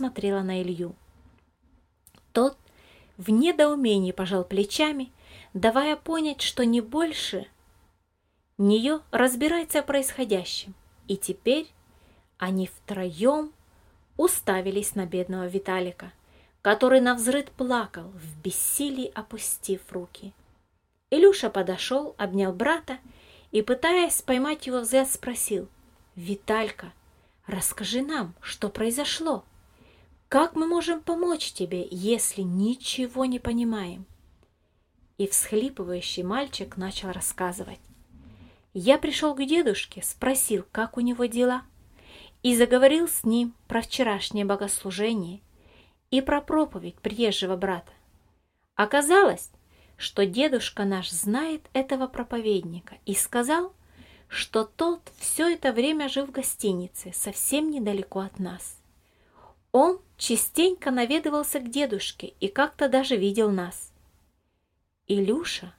посмотрела на Илью. Тот в недоумении пожал плечами, давая понять, что не больше нее разбирается в происходящем. И теперь они втроем уставились на бедного Виталика, который навзрыд плакал, в бессилии опустив руки. Илюша подошел, обнял брата и, пытаясь поймать его взгляд, спросил: «Виталька, расскажи нам, что произошло? Как мы можем помочь тебе, если ничего не понимаем?» И всхлипывающий мальчик начал рассказывать. «Я пришел к дедушке, спросил, как у него дела, и заговорил с ним про вчерашнее богослужение и про проповедь приезжего брата. Оказалось, что дедушка наш знает этого проповедника и сказал, что тот все это время жил в гостинице, совсем недалеко от нас. Он частенько наведывался к дедушке и как-то даже видел нас». Илюша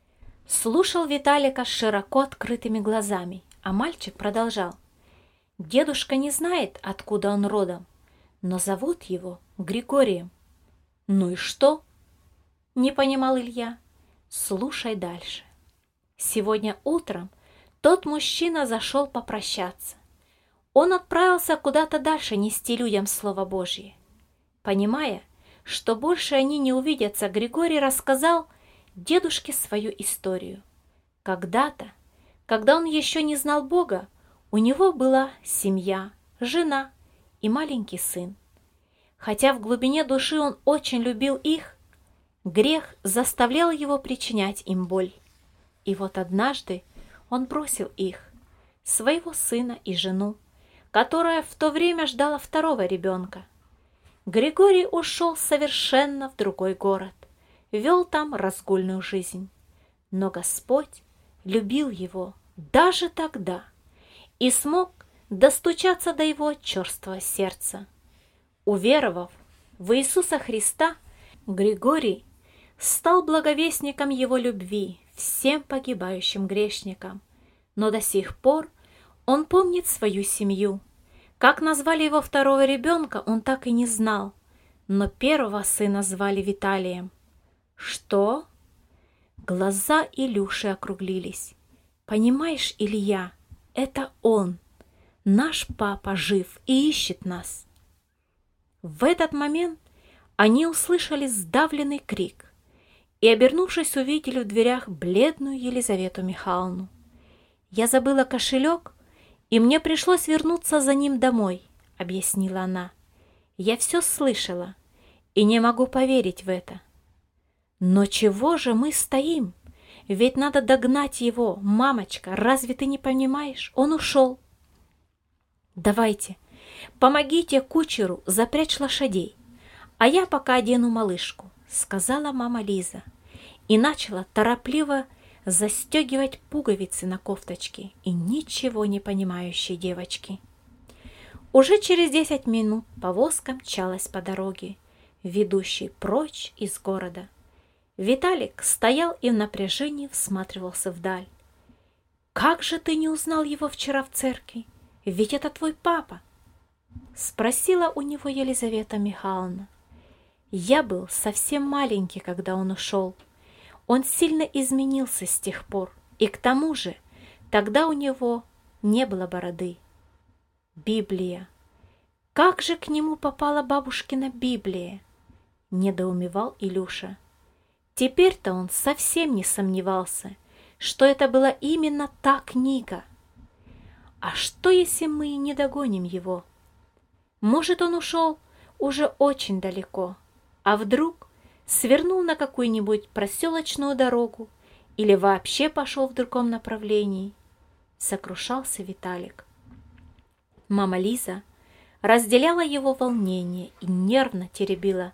слушал Виталика с широко открытыми глазами, а мальчик продолжал. «Дедушка не знает, откуда он родом, но зовут его Григорием». «Ну и что?» — не понимал Илья. «Слушай дальше. Сегодня утром тот мужчина зашел попрощаться. Он отправился куда-то дальше нести людям Слово Божье. Понимая, что больше они не увидятся, Григорий рассказал дедушке свою историю. Когда-то, когда он еще не знал Бога, у него была семья, жена и маленький сын. Хотя в глубине души он очень любил их, грех заставлял его причинять им боль. И вот однажды он бросил их, своего сына и жену, которая в то время ждала второго ребенка. Григорий ушел совершенно в другой город, вел там разгульную жизнь. Но Господь любил его даже тогда и смог достучаться до его черствого сердца. Уверовав в Иисуса Христа, Григорий стал благовестником его любви всем погибающим грешникам, но до сих пор он помнит свою семью. Как назвали его второго ребенка, он так и не знал, но первого сына звали Виталием. «Что?» Глаза Илюши округлились. «Понимаешь, Илья, это он, наш папа, жив и ищет нас». В этот момент они услышали сдавленный крик и, обернувшись, увидели в дверях бледную Елизавету Михайловну. «Я забыла кошелек, и мне пришлось вернуться за ним домой», — объяснила она. «Я все слышала и не могу поверить в это». «Но чего же мы стоим? Ведь надо догнать его, мамочка, разве ты не понимаешь? Он ушел». «Давайте, помогите кучеру запрячь лошадей, а я пока одену малышку», — сказала мама Лиза и начала торопливо застегивать пуговицы на кофточке и ничего не понимающей девочки. Уже через 10 минут повозка мчалась по дороге, ведущей прочь из города. Виталик стоял и в напряжении всматривался вдаль. «Как же ты не узнал его вчера в церкви? Ведь это твой папа!» — спросила у него Елизавета Михайловна. «Я был совсем маленький, когда он ушел. Он сильно изменился с тех пор, и к тому же тогда у него не было бороды». «Библия! Как же к нему попала бабушкина Библия?» — недоумевал Илюша. Теперь-то он совсем не сомневался, что это была именно та книга. А что, если мы не догоним его? Может, он ушел уже очень далеко, а вдруг свернул на какую-нибудь проселочную дорогу или вообще пошел в другом направлении? Сокрушался Виталик. Мама Лиза разделяла его волнение и нервно теребила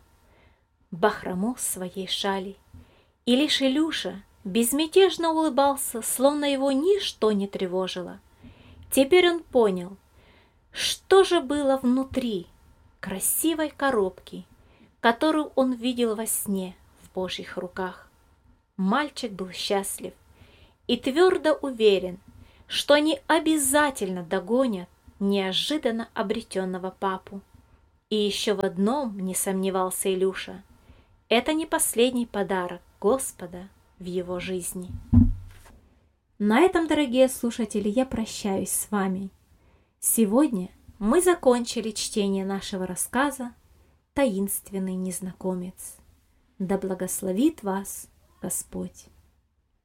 бахрому своей шали. И лишь Илюша безмятежно улыбался, словно его ничто не тревожило. Теперь он понял, что же было внутри красивой коробки, которую он видел во сне в Божьих руках. Мальчик был счастлив и твердо уверен, что они обязательно догонят неожиданно обретенного папу. И еще в одном не сомневался Илюша. Это не последний подарок Господа в его жизни. На этом, дорогие слушатели, я прощаюсь с вами. Сегодня мы закончили чтение нашего рассказа «Таинственный незнакомец». Да благословит вас Господь!